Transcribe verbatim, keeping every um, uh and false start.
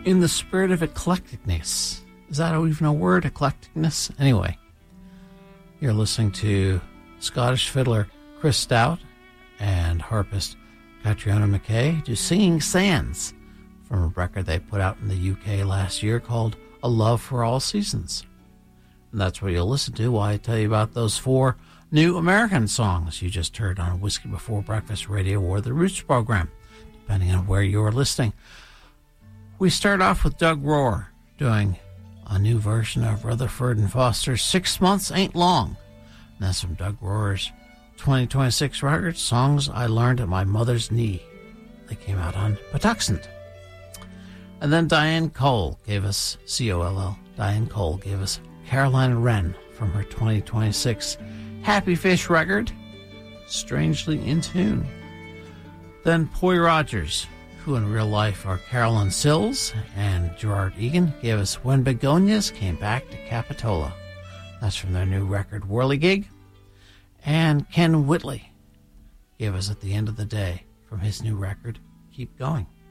in the spirit of eclecticness. Is that even a word, eclecticness? Anyway, you're listening to Scottish fiddler Chris Stout and harpist Catriona McKay do Singing Sands from a record they put out in the U K last year called A Love for All Seasons. And that's what you'll listen to while I tell you about those four new American songs you just heard on Whiskey Before Breakfast Radio or the Roots program, depending on where you're listening. We start off with Doug Rohr doing a new version of Rutherford and Foster's Six Months Ain't Long. And that's from Doug Rohr's twenty twenty-six record, Songs I Learned at My Mother's Knee. They came out on Patuxent. And then Diane Cole gave us, C O L L, Diane Cole gave us Carolina Wren from her twenty twenty-six Happy Fish record, Strangely in Tune. Then Poy Rogers, who in real life are Carolyn Sills and Gerard Egan, gave us When Begonias Came Back to Capitola. That's from their new record, Whirligig. And Ken Whitley gave us At the End of the Day from his new record, Keep Going.